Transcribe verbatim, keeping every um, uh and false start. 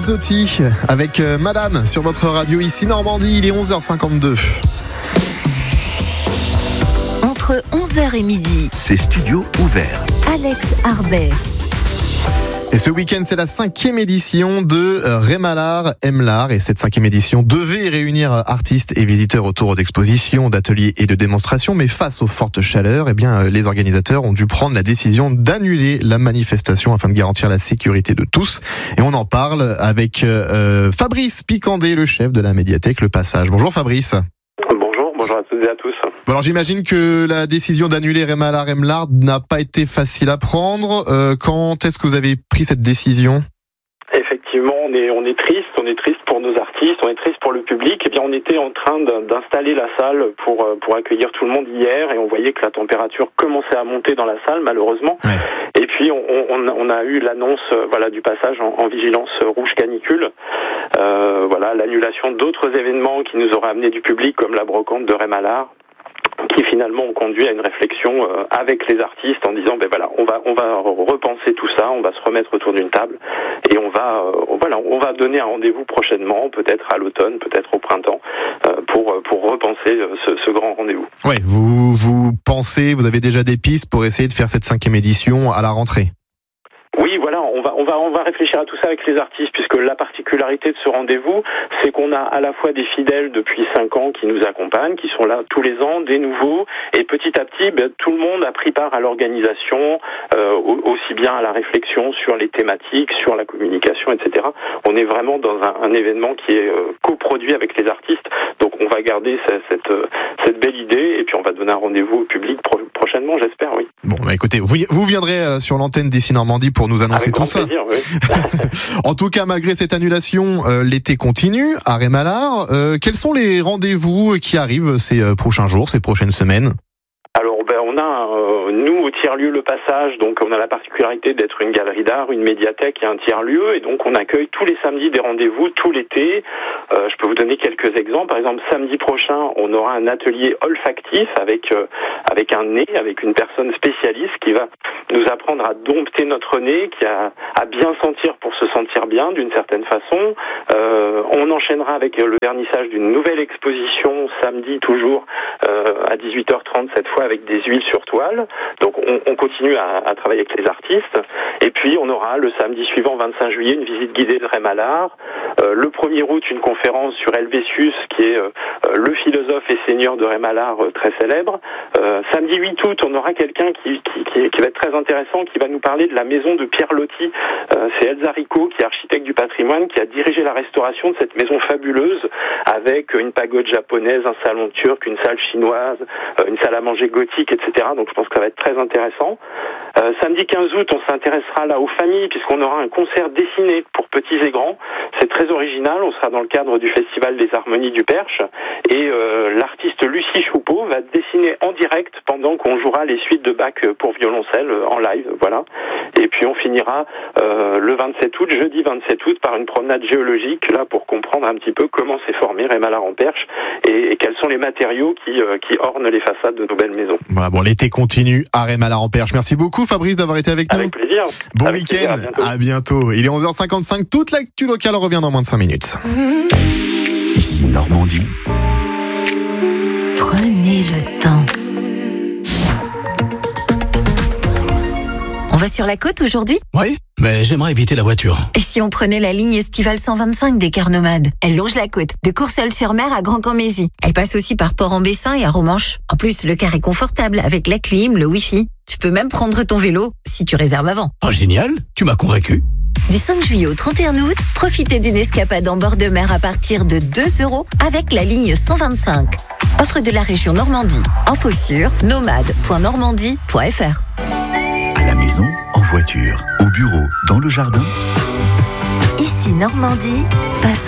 Mazzotti avec euh, Madame sur votre radio ici Normandie, il est onze heures cinquante-deux. Entre onze heures et midi, c'est studio ouvert. Alex Arbet. Et ce week-end, c'est la cinquième édition de Rémalard aime l'art. Et cette cinquième édition devait réunir artistes et visiteurs autour d'expositions, d'ateliers et de démonstrations. Mais face aux fortes chaleurs, eh bien, les organisateurs ont dû prendre la décision d'annuler la manifestation afin de garantir la sécurité de tous. Et on en parle avec euh, Fabrice Picandé, le chef de la médiathèque Le Passage. Bonjour Fabrice. Bonjour, bonjour à toutes et à tous. Bon alors j'imagine que la décision d'annuler Rémalard aime l'art n'a pas été facile à prendre. Euh, quand est-ce que vous avez pris cette décision ? Effectivement, on est on est triste, on est triste pour nos artistes, on est triste pour le public. Eh bien, on était en train d'installer la salle pour pour accueillir tout le monde hier et on voyait que la température commençait à monter dans la salle malheureusement. Ouais. Et puis on, on, on a eu l'annonce voilà du passage en, en vigilance rouge canicule. Euh, voilà l'annulation d'autres événements qui nous auraient amené du public comme la brocante de Rémalard, qui finalement ont conduit à une réflexion euh, avec les artistes en disant ben voilà on va on va repenser tout ça, on va se remettre autour d'une table et on va euh, voilà on va donner un rendez-vous prochainement, peut-être à l'automne, peut-être au printemps, euh, pour pour repenser ce, ce grand rendez-vous. Ouais, vous vous pensez, vous avez déjà des pistes pour essayer de faire cette cinquième édition à la rentrée? Oui, voilà, on va, on va, on va réfléchir à tout ça avec les artistes, puisque la particularité de ce rendez-vous, c'est qu'on a à la fois des fidèles depuis cinq ans qui nous accompagnent, qui sont là tous les ans, des nouveaux, et petit à petit, ben, tout le monde a pris part à l'organisation, euh, aussi bien à la réflexion sur les thématiques, sur la communication, et cetera. On est vraiment dans un, un événement qui est euh, coproduit avec les artistes, donc on va garder cette, cette, cette belle idée, et puis on va donner un rendez-vous au public pro- prochainement, j'espère, oui. Bon, bah écoutez, vous, vous viendrez sur l'antenne d'ici Normandie pour nous annoncer avec tout ça. Plaisir, oui. En tout cas, malgré cette annulation, euh, l'été continue à Rémalard. Euh, quels sont les rendez-vous qui arrivent ces euh, prochains jours, ces prochaines semaines ? Alors, ben, on a, euh, nous, au tiers-lieu Le Passage, donc on a la particularité d'être une galerie d'art, une médiathèque et un tiers-lieu, et donc on accueille tous les samedis des rendez-vous, tout l'été. Euh, je peux vous donner quelques exemples. Par exemple, samedi prochain, on aura un atelier olfactif avec euh, avec un nez, avec une personne spécialiste qui va nous apprendre à dompter notre nez, qui a à bien sentir pour se sentir bien, d'une certaine façon. Euh, on enchaînera avec le vernissage d'une nouvelle exposition, samedi toujours, euh, à dix-huit heures trente cette fois, avec des huiles sur toile. Donc on, on continue à, à travailler avec les artistes. Et puis on aura le samedi suivant, vingt-cinq juillet, une visite guidée de Rémalard. Euh, le premier août, une conférence sur Helvétius, qui est euh, le philosophe et seigneur de Rémalard, euh, très célèbre. Euh, samedi huit août, on aura quelqu'un qui, qui, qui, qui va être très intéressant, qui va nous parler de la maison de Pierre Loti. Euh, c'est Elsa Rico, qui est architecte du patrimoine, qui a dirigé la restauration de cette maison fabuleuse, avec une pagode japonaise, un salon turc, une salle chinoise, euh, une salle à manger gothique, et cetera. Donc je pense que ça va être très intéressant. Euh, samedi quinze août, on s'intéressera là aux familles, puisqu'on aura un concert dessiné pour petits et grands. C'est très original, on sera dans le cadre du Festival des Harmonies du Perche, et euh, l'artiste Lucie Choupeau va dessiner en direct pendant qu'on jouera les suites de Bach pour violoncelle en live, voilà. Et puis on finira euh, le vingt-sept août, jeudi vingt-sept août, par une promenade géologique, là, pour comprendre un petit peu comment s'est formé Rémalard en Perche et, et quels sont les matériaux qui, euh, qui ornent les façades de nos belles maisons. Voilà, bon, l'été continue à Rémalard en Perche. Merci beaucoup Fabrice d'avoir été avec nous. Avec plaisir. Bon avec week-end, plaisir, à bientôt. à bientôt. Il est onze heures cinquante-cinq, toute l'actu locale revient dans moins de cinq minutes. Ici Normandie. Prenez le temps. On va sur la côte aujourd'hui ? Oui, mais j'aimerais éviter la voiture. Et si on prenait la ligne estivale cent vingt-cinq des cars nomades ? Elle longe la côte, de Courseulles-sur-Mer à Grand-Cammézy. Elle passe aussi par Port-en-Bessin et à Romanche. En plus, le car est confortable avec la clim, le wifi. Tu peux même prendre ton vélo si tu réserves avant. Oh génial, tu m'as convaincu. Du cinq juillet au trente et un août, profitez d'une escapade en bord de mer à partir de deux euros avec la ligne cent vingt-cinq. Offre de la région Normandie. Info sur nomade point normandie point f r. À la maison, en voiture, au bureau, dans le jardin. Ici Normandie,